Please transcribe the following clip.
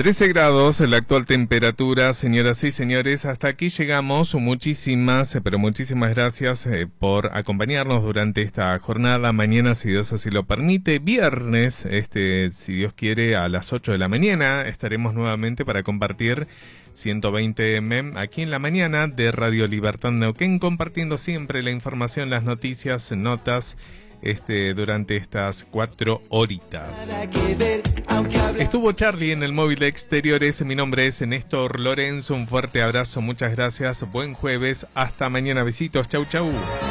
13 grados la actual temperatura, señoras y señores. Hasta aquí llegamos. Muchísimas, pero muchísimas gracias por acompañarnos durante esta jornada. Mañana, si Dios así lo permite, viernes, si Dios quiere, a las 8 de la mañana, estaremos nuevamente para compartir 120M aquí en la mañana de Radio Libertad Neuquén, compartiendo siempre la información, las noticias, notas, durante estas 4 horitas. Estuvo Charlie en el móvil de exteriores. Mi nombre es Néstor Lorenzo. Un fuerte abrazo, muchas gracias. Buen jueves. Hasta mañana. Besitos. Chau, chau.